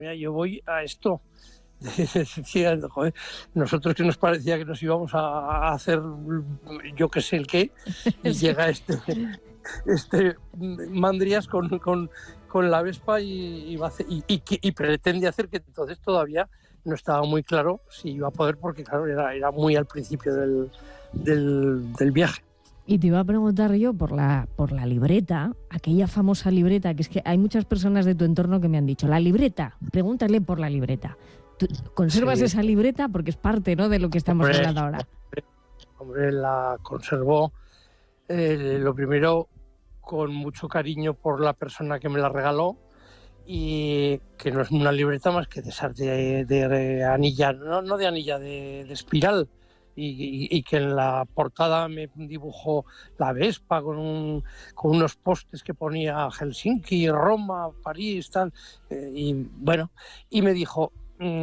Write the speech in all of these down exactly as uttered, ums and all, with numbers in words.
mira, yo voy a esto. Decía, joder, nosotros que nos parecía que nos íbamos a hacer yo que sé el qué, y sí. Llega este, este Mandrias con, con, con la Vespa y, y, va a hacer, y, y, y pretende hacer, que entonces todavía no estaba muy claro si iba a poder, porque claro, era, era muy al principio del, del, del viaje. Y te iba a preguntar yo por la, por la libreta, aquella famosa libreta, que es que hay muchas personas de tu entorno que me han dicho, la libreta, pregúntale por la libreta. ¿Tú conservas sí. esa libreta? Porque es parte, ¿no?, de lo que estamos hombre, hablando ahora. Hombre, hombre la conservo, eh, lo primero, con mucho cariño por la persona que me la regaló, y que no es una libreta más que de esas de, de, de anilla, no, no de anilla, de, de espiral, y, y, y que en la portada me dibujó la Vespa con, un, con unos postes que ponía Helsinki, Roma, París, tal, eh, y bueno, y me dijo...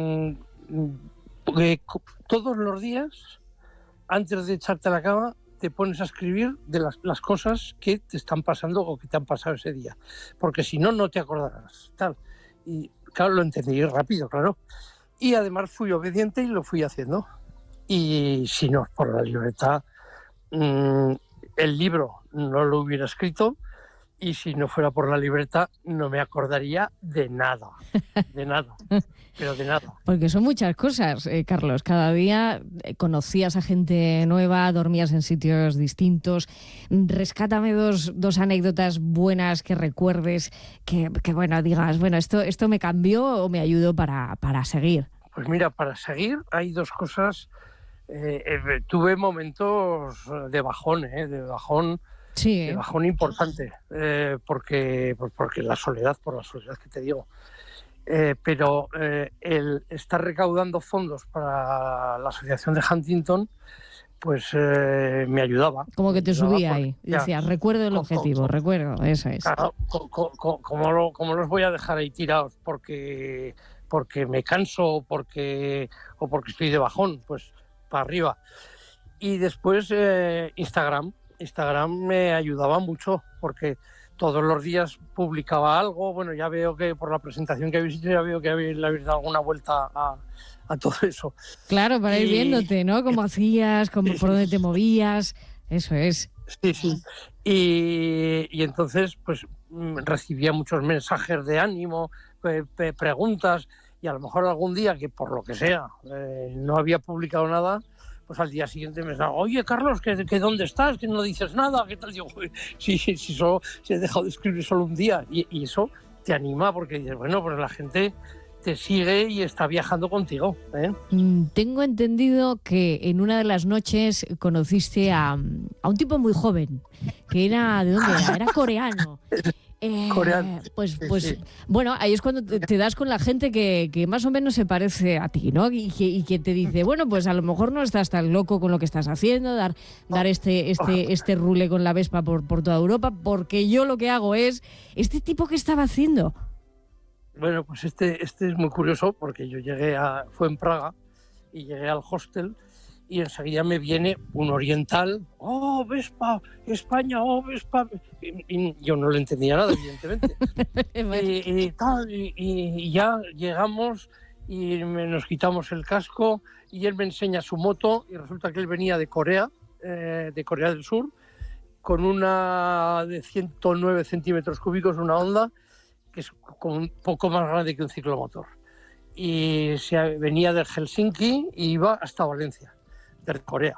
Porque todos los días, antes de echarte a la cama, te pones a escribir de las, las cosas que te están pasando o que te han pasado ese día, porque si no, no te acordarás, tal. Y claro, lo entendí rápido, claro. Y además fui obediente y lo fui haciendo. Y si no, por la libreta, mmm, el libro no lo hubiera escrito, y si no fuera por la libreta no me acordaría de nada, de nada, pero de nada. Porque son muchas cosas, eh, Carlos. Cada día conocías a gente nueva, dormías en sitios distintos. Rescátame dos, dos anécdotas buenas que recuerdes, que, que bueno, digas, bueno, esto, esto me cambió o me ayudó para, para seguir. Pues mira, para seguir hay dos cosas. Eh, eh, tuve momentos de bajón, eh, de bajón. Sí. De bajón importante, eh, porque, pues porque la soledad, por la soledad que te digo. Eh, pero eh, el estar recaudando fondos para la asociación de Huntington, pues eh, me ayudaba. Como que te subía porque, ahí, decías, recuerdo el objetivo, con, recuerdo, eso es. Claro, ¿cómo lo, cómo los voy a dejar ahí tirados? Porque, porque me canso o porque, o porque estoy de bajón, pues para arriba. Y después eh, Instagram. Instagram me ayudaba mucho porque todos los días publicaba algo. Bueno, ya veo que por la presentación que habéis hecho, ya veo que habéis, le habéis dado alguna vuelta a, a todo eso. Claro, para y... ir viéndote, ¿no? Cómo hacías, cómo, por dónde te movías, eso es. Sí, sí. Y, y entonces, pues recibía muchos mensajes de ánimo, pe, pe, preguntas, y a lo mejor algún día que por lo que sea eh, no había publicado nada, pues al día siguiente me decía, oye, Carlos, ¿que, que dónde estás? Que no dices nada, ¿qué tal? Digo, sí, sí, sí, solo, si he dejado de escribir solo un día. Y, y eso te anima porque dices, bueno, pues la gente te sigue y está viajando contigo, ¿eh? Tengo entendido que en una de las noches conociste a, a un tipo muy joven, que era, ¿de dónde era? Era coreano. Eh, Coreano. Pues, pues sí, sí. Bueno, ahí es cuando te, te das con la gente que, que más o menos se parece a ti, ¿no? Y que, y que te dice, bueno, pues a lo mejor no estás tan loco con lo que estás haciendo, dar, dar este, este, este rule con la Vespa por, por toda Europa, porque yo lo que hago es, ¿este tipo qué estaba haciendo? Bueno, pues este, este es muy curioso porque yo llegué a, fue en Praga, y llegué al hostel y enseguida me viene un oriental, oh, Vespa, España, oh, Vespa, y, y yo no le entendía nada, evidentemente. y, y, tal, y, y ya llegamos y me, nos quitamos el casco y él me enseña su moto y resulta que él venía de Corea, eh, de Corea del Sur, con una de ciento nueve centímetros cúbicos, una Honda, que es como un poco más grande que un ciclomotor. Y se venía de Helsinki y iba hasta Valencia, de Corea.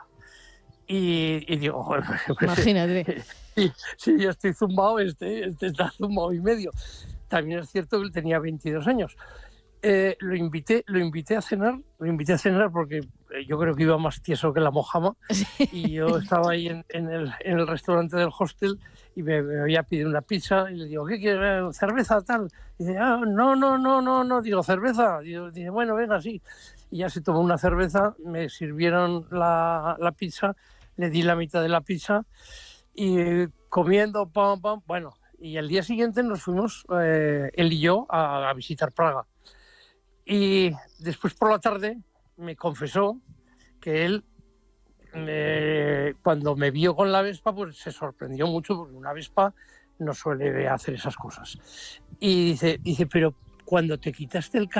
Y, y digo, bueno, pues, imagínate. Sí, sí, yo estoy zumbado, este, este está zumbado y medio. También es cierto que él tenía veintidós años. Eh, lo invité, lo invité a cenar, lo invité a cenar porque yo creo que iba más tieso que la mojama. Sí. Y yo estaba ahí en, en, el, en el restaurante del hostel y me, me había pedido una pizza y le digo, ¿qué quieres? ¿Cerveza tal? Y dice, ah, no, no, no, no, no, digo, ¿cerveza? Digo, dice, bueno, venga, sí. Y ya se tomó una cerveza, me sirvieron la, la pizza, le di la mitad de la pizza y comiendo, pam, pam, bueno. Y al día siguiente nos fuimos, eh, él y yo, a, a visitar Praga. Y después por la tarde me confesó que él, eh, cuando me vio con la Vespa, pues se sorprendió mucho porque una Vespa no suele hacer esas cosas. Y dice, dice pero cuando te quitaste el